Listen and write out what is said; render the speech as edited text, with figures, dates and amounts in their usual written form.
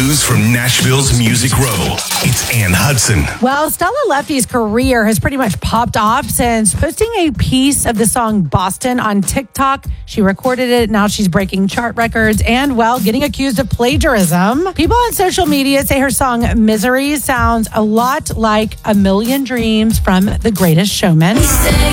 news from Nashville's Music Row. It's Ann Hudson. Well, Stella Lefty's career has pretty much popped off since posting a piece of the song Boston on TikTok. She recorded it. Now she's breaking chart records and, well, getting accused of plagiarism. People on social media say her song Misery sounds a lot like A Million Dreams from The Greatest Showman.